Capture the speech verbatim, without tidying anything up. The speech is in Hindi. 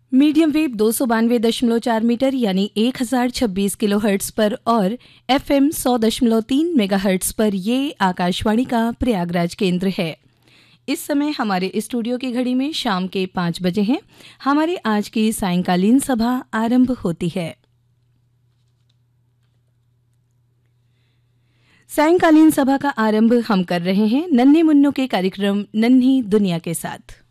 मीडियम वेव दो सौ बानवे दशमलव चार मीटर यानी एक हजार छब्बीस किलो हर्ट्स पर और एफएम सौ दशमलव तीन मेगा हर्ट्स पर ये आकाशवाणी का प्रयागराज केंद्र है। इस समय हमारे स्टूडियो की घड़ी में शाम के पाँच बजे हैं। हमारी आज की सायंकालीन सभा आरंभ होती है। सायंकालीन सभा का आरंभ हम कर रहे हैं नन्हे मुन्नों के कार्यक्रम नन्ही दुनिया के साथ।